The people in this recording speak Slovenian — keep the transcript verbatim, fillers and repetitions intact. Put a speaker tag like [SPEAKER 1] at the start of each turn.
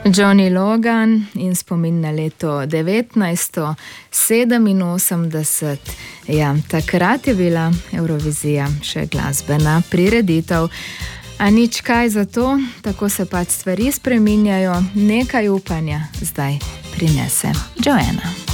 [SPEAKER 1] Johnny Logan in spomin na leto devetnajststo sedeminosemdeset. Ja, takrat je bila Evrovizija še glasbena prireditev. A nič kaj za to, tako se pač stvari spreminjajo, nekaj upanja zdaj prinese Joanna.